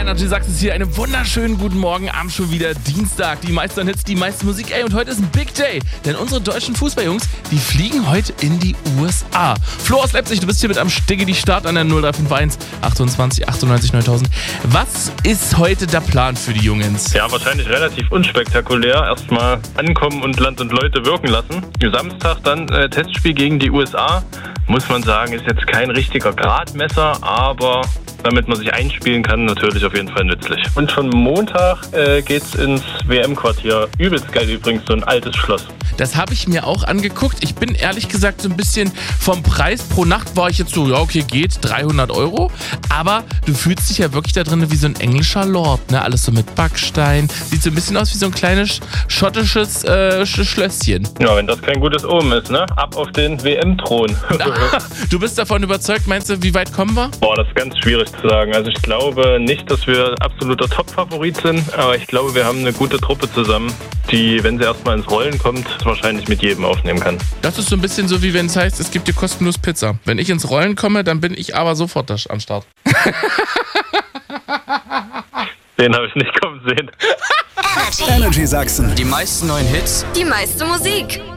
Energy Sachsen ist hier. Einen wunderschönen guten Morgen am schon wieder Dienstag. Die meisten Hits, die meiste Musik. Und heute ist ein Big Day, denn unsere deutschen Fußballjungs, die fliegen heute in die USA. Flo aus Leipzig, du bist hier mit am Stigge, die Start an der 0351 28 98 9000. Was ist heute der Plan für die Jungs? Ja, wahrscheinlich relativ unspektakulär. Erstmal ankommen und Land und Leute wirken lassen. Samstag dann Testspiel gegen die USA. Muss man sagen, ist jetzt kein richtiger Gradmesser, aber damit man sich einspielen kann, natürlich auf jeden Fall nützlich. Und schon Montag geht's ins WM-Quartier. Übelst geil übrigens, so ein altes Schloss. Das habe ich mir auch angeguckt. Ich bin ehrlich gesagt so ein bisschen vom Preis pro Nacht war ich jetzt so, ja okay, geht, 300 €. Aber du fühlst dich ja wirklich da drin wie so ein englischer Lord, ne? Alles so mit Backstein. Sieht so ein bisschen aus wie so ein kleines schottisches Schlösschen. Ja, wenn das kein gutes Omen ist, ne? Ab auf den WM-Thron. Du bist davon überzeugt, meinst du, wie weit kommen wir? Boah, das ist ganz schwierig zu sagen. Also ich glaube nicht, dass wir absoluter Top-Favorit sind, aber ich glaube, wir haben eine gute Truppe zusammen, die, wenn sie erstmal ins Rollen kommt, wahrscheinlich mit jedem aufnehmen kann. Das ist so ein bisschen so, wie wenn es heißt, es gibt dir kostenlos Pizza. Wenn ich ins Rollen komme, dann bin ich aber sofort am Start. Den habe ich nicht kommen sehen. Energy Sachsen. Die meisten neuen Hits. Die meiste Musik.